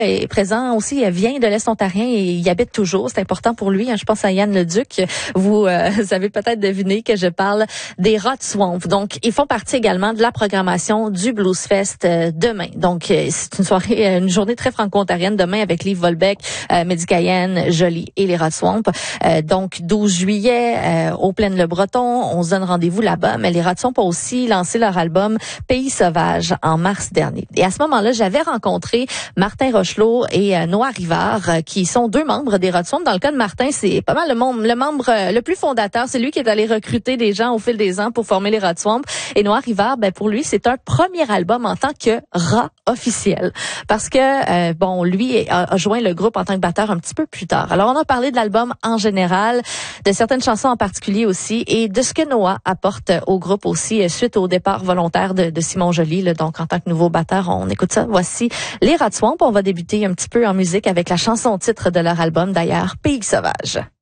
est présent aussi, vient de l'Est ontarien et il y habite toujours. C'est important pour lui. Je pense à Yann Leduc. Vous avez peut-être deviné que je parle des Rot Swamp. Donc, ils font partie également de la programmation du Blues Fest demain. Donc, c'est une soirée, une journée très franco-ontarienne demain avec Liv Volbeck, Mehdi Cayenne, Jolie et les Rot Swamp. Donc, 12 juillet, au Plaine-le-Breton, on se donne rendez-vous là-bas. Mais les Rot Swamp ont aussi lancé leur album Pays sauvage en mars dernier. Et à ce moment-là, j'avais rencontré Martin Rochelot et Noah Rivard, qui sont deux membres des Rot Swamp. Dans le cas de Martin, c'est pas mal le membre le plus fondateur. C'est lui qui est allé recruter des gens au fil des ans pour former les Rot Swamp. Et Noah Rivard, pour lui, c'est un premier album en tant que rat officiel. Parce que, lui a joint le groupe en tant que batteur un petit peu plus tard. Alors, on a parlé de l'album en général, de certaines chansons en particulier aussi, et de ce que Noah apporte au groupe aussi, suite au départ volontaire de Simon Joly. Donc, en tant que nouveau batteur, on écoute ça. Voici les Rot Swamp. On va débuter un petit peu en musique avec la chanson titre de leur album, d'ailleurs, Pays sauvage.